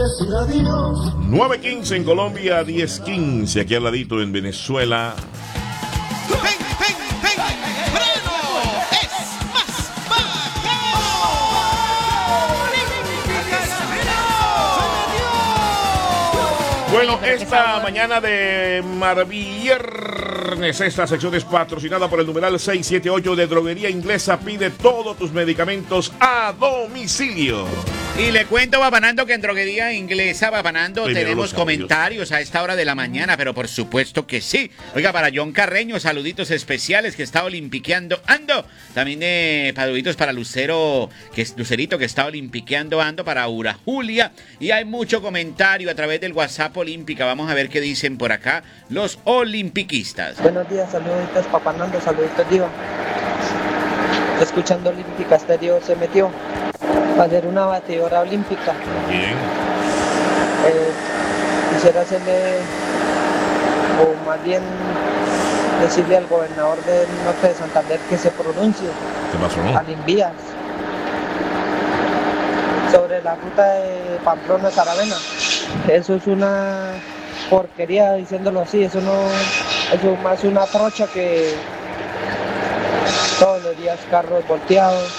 9:15 en Colombia, 10:15 aquí al ladito en Venezuela. Bueno, esta mañana de viernes, esta sección es patrocinada por el numeral 678 de Droguería Inglesa. Pide todos tus medicamentos a domicilio. Y le cuento, Babanando, que en Droguería Inglesa, Babanando, tenemos comentarios a esta hora de la mañana, pero por supuesto que sí. Oiga, para John Carreño, saluditos especiales que está olimpiqueando ando. También saluditos para Lucerito, que está olimpiqueando ando, para Aura Julia. Y hay mucho comentario a través del WhatsApp Olímpica. Vamos a ver qué dicen por acá los olimpiquistas. Buenos días, saluditos Papanando, saluditos Diva. Escuchando Olímpica Estéreo se metió a hacer una batidora olímpica. Bien. Quisiera hacerle, o más bien decirle al gobernador del norte de Santander que se pronuncie. ¿Qué pasó? Al Invías sobre la ruta de Pamplona a Saravena. Eso es una porquería, diciéndolo así. Eso es más una trocha que todos los días carros volteados.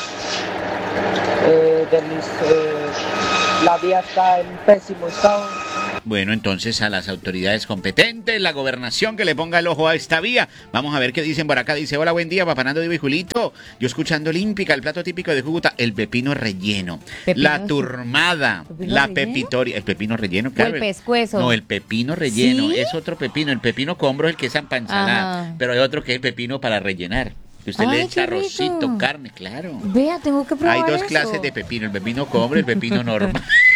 La vía está en pésimo estado. Bueno, entonces a las autoridades competentes, la gobernación, que le ponga el ojo a esta vía. Vamos a ver qué dicen por acá. Dice: hola, buen día, Papanando, Diva y Julito. Yo escuchando Olímpica, el plato típico de Cúcuta, el pepino relleno, la turmada, la pepitoria. ¿El pepino relleno? Claro, el pescuezo. No, el pepino relleno, ¿Sí? Es otro pepino. El pepino combro es el que es empanzada, pero hay otro que es el pepino para rellenar. Que usted le echa arrocito, carne, claro. Vea, tengo que probar. Hay dos eso. clases de pepino, el pepino combro y el pepino normal.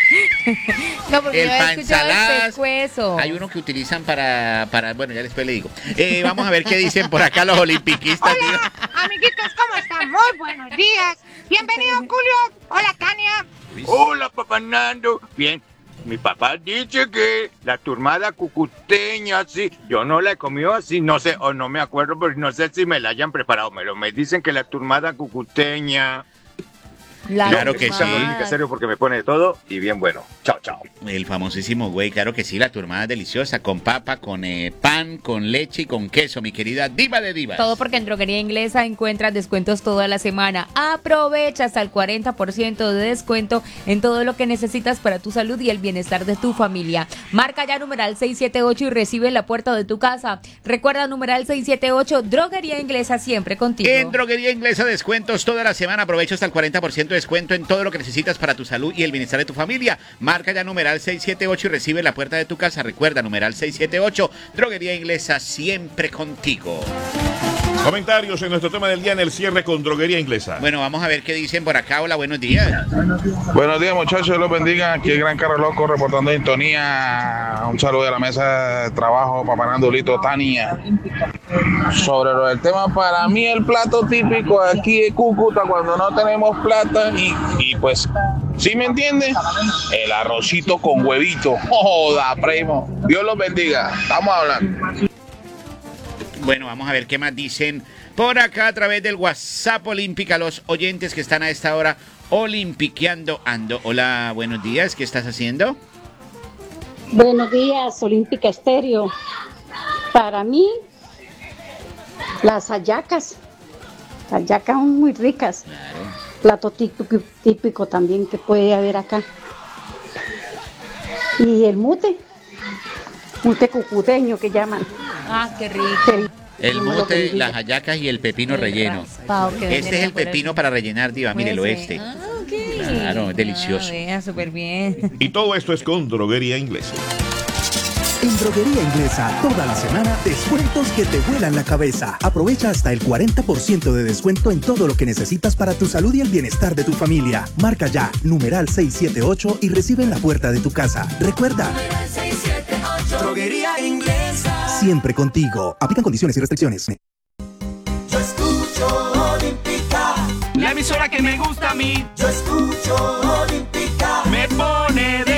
No, porque El yo había escuchado el pansaladas. pescuezo. Hay uno que utilizan para bueno, ya después le digo. Vamos a ver qué dicen por acá los olimpiquistas. Hola, amiguitos, ¿cómo están? Muy buenos días. Bienvenido, Julio. Hola, Tania. Hola, Papanando. Bien. Mi papá dice que la turmada cucuteña, sí, yo no la he comido así, no sé, o no me acuerdo, pero no sé si me la hayan preparado, pero me dicen que la turmada cucuteña... Claro que sí. Olímpica Serio porque me pone de todo y bien bueno. Chao, chao. El famosísimo güey, claro que sí, la turmada es deliciosa, con papa, con pan, con leche y con queso, mi querida diva de divas. Todo porque en Droguería Inglesa encuentras descuentos toda la semana. Aprovecha hasta el 40% de descuento en todo lo que necesitas para tu salud y el bienestar de tu familia. Marca ya numeral 678 y recibe en la puerta de tu casa. Recuerda numeral 678, Droguería Inglesa, siempre contigo. En Droguería Inglesa descuentos toda la semana, aprovecha hasta el 40% de descuento en todo lo que necesitas para tu salud y el bienestar de tu familia. Marca ya numeral 678 y recibe en la puerta de tu casa. Recuerda, numeral 678, Droguería Inglesa, siempre contigo. Comentarios en nuestro tema del día en el cierre con Droguería Inglesa. Bueno, vamos a ver qué dicen por acá. Hola, buenos días. Buenos días, muchachos, Dios los bendiga. Aquí el Gran Carro Loco reportando en sintonía. Un saludo de la mesa de trabajo, Papanando, Lito, Tania. Sobre lo del tema, para mí el plato típico aquí de Cúcuta cuando no tenemos plata y pues, ¿sí me entiende? El arrocito con huevito. Joda, primo. Dios los bendiga. Estamos hablando. Bueno, vamos a ver qué más dicen por acá a través del WhatsApp Olímpica, los oyentes que están a esta hora olimpiqueando ando. Hola, buenos días, ¿qué estás haciendo? Buenos días, Olímpica Estéreo. Para mí, las hallacas son muy ricas. Claro. Plato típico también que puede haber acá. Y el mute cucuteño que llaman. Ah, qué rico. El mute, las hallacas y el pepino relleno. Este es el pepino para rellenar, diva, mírelo este. Ah, ok. Claro, es delicioso. Súper bien. Y todo esto es con Droguería Inglesa. En Droguería Inglesa, toda la semana, descuentos que te vuelan la cabeza. Aprovecha hasta el 40% de descuento en todo lo que necesitas para tu salud y el bienestar de tu familia. Marca ya, numeral 678 y recibe en la puerta de tu casa. Recuerda, Droguería Inglesa. Siempre contigo. Aplican condiciones y restricciones. Yo escucho Olímpica. La emisora que me gusta a mí. Yo escucho Olímpica. Me pone de